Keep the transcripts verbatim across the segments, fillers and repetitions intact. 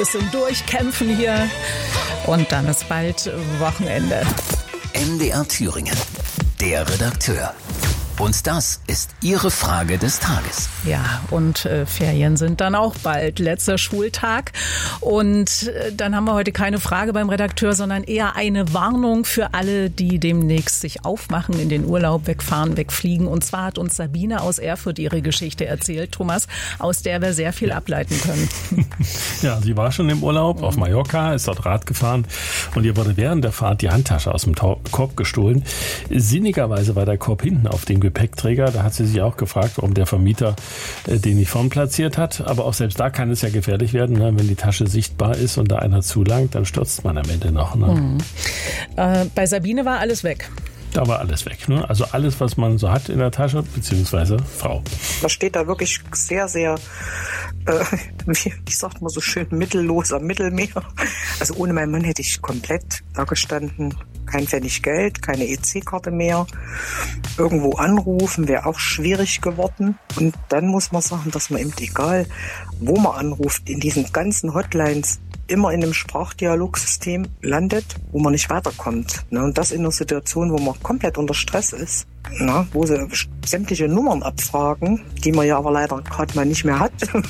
bisschen durchkämpfen hier. Und dann ist bald Wochenende. M D R Thüringen, der Redakteur. Und das ist Ihre Frage des Tages. Ja, und äh, Ferien sind dann auch bald. Letzter Schultag. Und äh, dann haben wir heute keine Frage beim Redakteur, sondern eher eine Warnung für alle, die demnächst sich aufmachen, in den Urlaub, wegfahren, wegfliegen. Und zwar hat uns Sabine aus Erfurt ihre Geschichte erzählt, Thomas, aus der wir sehr viel ableiten können. Ja, sie war schon im Urlaub mhm. auf Mallorca, ist dort Rad gefahren und ihr wurde während der Fahrt die Handtasche aus dem Korb gestohlen. Sinnigerweise war der Korb hinten auf dem Gepäckträger. Da hat sie sich auch gefragt, warum der Vermieter äh, den nicht vorn platziert hat. Aber auch selbst da kann es ja gefährlich werden, ne? Wenn die Tasche sichtbar ist und da einer zulangt, dann stürzt man am Ende noch. Ne? Mhm. Äh, bei Sabine war alles weg. Da war alles weg. Ne? Also alles, was man so hat in der Tasche, beziehungsweise Frau. Da steht da wirklich sehr, sehr, äh, wie, wie sagt man so schön, mittellos am Mittelmeer. Also ohne meinen Mann hätte ich komplett da gestanden. Kein Pfennig Geld, keine E C-Karte mehr. Irgendwo anrufen wäre auch schwierig geworden. Und dann muss man sagen, dass man eben, egal wo man anruft, in diesen ganzen Hotlines immer in einem Sprachdialogsystem landet, wo man nicht weiterkommt. Und das in einer Situation, wo man komplett unter Stress ist, na, wo sie sämtliche Nummern abfragen, die man ja aber leider gerade mal nicht mehr hat. Und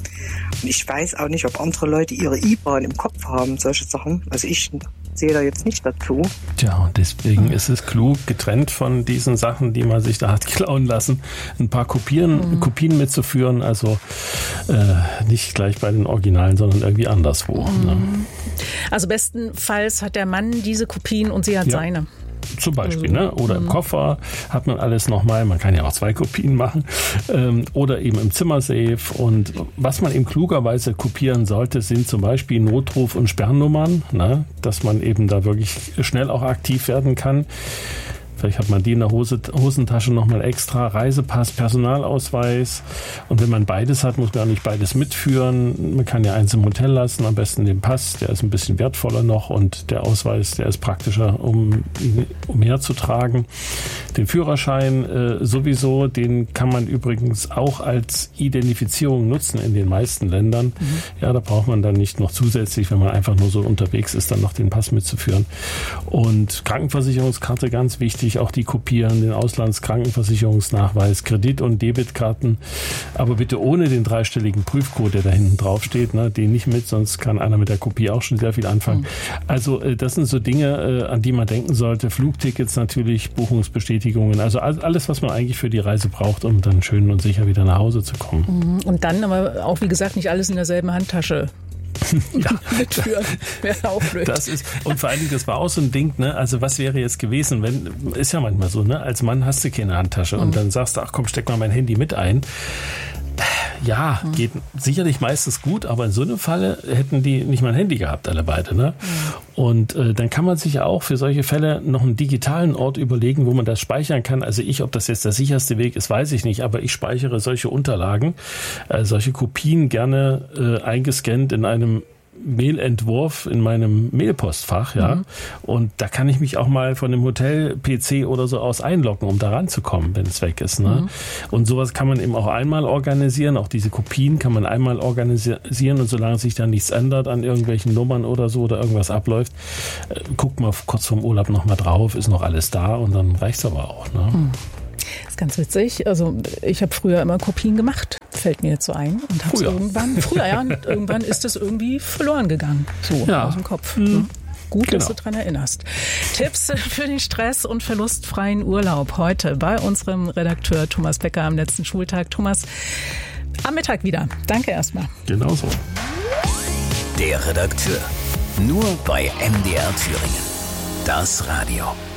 ich weiß auch nicht, ob andere Leute ihre I B A N im Kopf haben, solche Sachen. Also ich sehe da jetzt nicht dazu. Tja, und deswegen ist es klug, getrennt von diesen Sachen, die man sich da hat klauen lassen, ein paar Kopien, mhm. Kopien mitzuführen. Also äh, nicht gleich bei den Originalen, sondern irgendwie anderswo. Mhm. Ne? Also bestenfalls hat der Mann diese Kopien und sie hat ja. seine. Zum Beispiel, ne? Oder im Koffer hat man alles nochmal. Man kann ja auch zwei Kopien machen. Ähm, oder eben im Zimmersafe. Und was man eben klugerweise kopieren sollte, sind zum Beispiel Notruf- und Sperrnummern, ne? Dass man eben da wirklich schnell auch aktiv werden kann. Vielleicht hat man die in der Hose, Hosentasche nochmal extra, Reisepass, Personalausweis. Und wenn man beides hat, muss man auch nicht beides mitführen. Man kann ja eins im Hotel lassen, am besten den Pass, der ist ein bisschen wertvoller noch und der Ausweis, der ist praktischer, um umherzutragen. Den Führerschein äh, sowieso, den kann man übrigens auch als Identifizierung nutzen in den meisten Ländern. Mhm. Ja, da braucht man dann nicht noch zusätzlich, wenn man einfach nur so unterwegs ist, dann noch den Pass mitzuführen. Und Krankenversicherungskarte, ganz wichtig, auch die kopieren, den Auslandskrankenversicherungsnachweis, Kredit- und Debitkarten, aber bitte ohne den dreistelligen Prüfcode, der da hinten drauf steht, ne, den nicht mit, sonst kann einer mit der Kopie auch schon sehr viel anfangen. Mhm. Also äh, das sind so Dinge, äh, an die man denken sollte. Flugtickets natürlich, Buchungsbestätigungen, also alles, was man eigentlich für die Reise braucht, um dann schön und sicher wieder nach Hause zu kommen. Mhm. Und dann aber auch, wie gesagt, nicht alles in derselben Handtasche. Ja, mitführen. Wäre auch blöd. Das ist, und vor allen Dingen, das war auch so ein Ding, ne? Also was wäre jetzt gewesen, wenn, ist ja manchmal so, ne? Als Mann hast du keine Handtasche mhm. und dann sagst du, ach komm, steck mal mein Handy mit ein. Ja, mhm. geht sicherlich meistens gut, aber in so einem Falle hätten die nicht mal ein Handy gehabt, alle beide, ne? Mhm. Und äh, dann kann man sich ja auch für solche Fälle noch einen digitalen Ort überlegen, wo man das speichern kann. Also ich, ob das jetzt der sicherste Weg ist, weiß ich nicht, aber ich speichere solche Unterlagen, äh, solche Kopien gerne äh, eingescannt in einem Mailentwurf in meinem Mailpostfach, ja. Mhm. Und da kann ich mich auch mal von dem Hotel-P C oder so aus einloggen, um da ranzukommen, wenn es weg ist, ne? Mhm. Und sowas kann man eben auch einmal organisieren. Auch diese Kopien kann man einmal organisieren und solange sich dann nichts ändert an irgendwelchen Nummern oder so oder irgendwas abläuft, äh, guckt mal kurz vorm Urlaub nochmal drauf, ist noch alles da und dann reicht's aber auch, ne? Mhm. Das ist ganz witzig. Also ich habe früher immer Kopien gemacht, fällt mir jetzt so ein. Und hab's irgendwann, früher, ja, und irgendwann ist es irgendwie verloren gegangen. So, ja. Aus dem Kopf. Mhm. Gut, genau. Dass du daran erinnerst. Tipps für den stress- und verlustfreien Urlaub heute bei unserem Redakteur Thomas Becker am letzten Schultag. Thomas, am Mittag wieder. Danke erstmal. Genau so. Der Redakteur. Nur bei M D R Thüringen. Das Radio.